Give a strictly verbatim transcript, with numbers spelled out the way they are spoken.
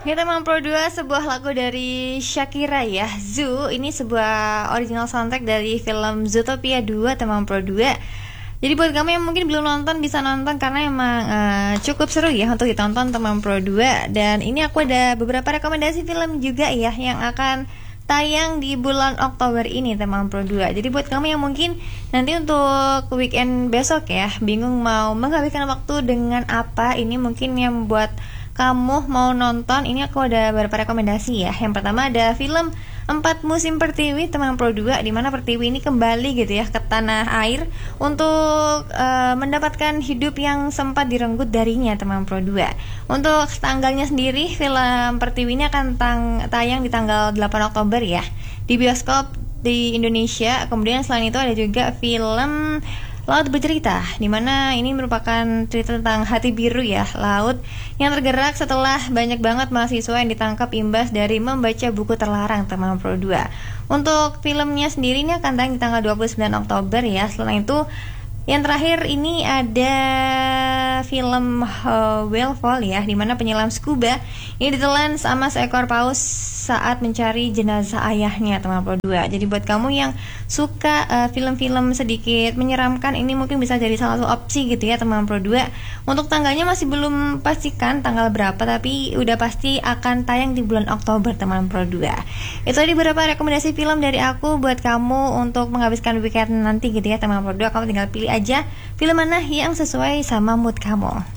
Kita Pro dua, sebuah lagu dari Shakira ya, Zoo. Ini sebuah original soundtrack dari film Zootopia dua, teman Pro dua. Jadi buat kamu yang mungkin belum nonton, bisa nonton karena emang uh, cukup seru ya untuk ditonton teman Pro dua. Dan ini aku ada beberapa rekomendasi film juga ya yang akan tayang di bulan Oktober ini teman Pro dua. Jadi buat kamu yang mungkin nanti untuk weekend besok ya bingung mau menghabiskan waktu dengan apa, ini mungkin yang buat kamu mau nonton, ini aku ada beberapa rekomendasi ya. Yang pertama ada film Empat Musim Pertiwi teman Pro dua, di mana Pertiwi ini kembali gitu ya ke tanah air untuk uh, mendapatkan hidup yang sempat direnggut darinya teman Pro dua. Untuk tanggalnya sendiri, film Pertiwi ini akan tang- tayang di tanggal delapan Oktober ya di bioskop di Indonesia. Kemudian selain itu ada juga film Laut Bercerita, di mana ini merupakan cerita tentang hati biru ya, laut yang tergerak setelah banyak banget mahasiswa yang ditangkap imbas dari membaca buku terlarang teman Pro dua. Untuk filmnya sendiri ini akan tayang di tanggal dua puluh sembilan Oktober ya. Selain itu yang terakhir ini ada film uh, Whale Fall ya, di mana penyelam scuba ini ditelan sama seekor paus saat mencari jenazah ayahnya teman Pro dua. Jadi buat kamu yang suka uh, film-film sedikit menyeramkan, ini mungkin bisa jadi salah satu opsi gitu ya teman Pro dua. Untuk tanggalnya masih belum pastikan tanggal berapa, tapi udah pasti akan tayang di bulan Oktober teman Pro dua. Itu tadi beberapa rekomendasi film dari aku buat kamu untuk menghabiskan weekend nanti gitu ya teman Pro dua. Kamu tinggal pilih aja film mana yang sesuai sama mood kamu.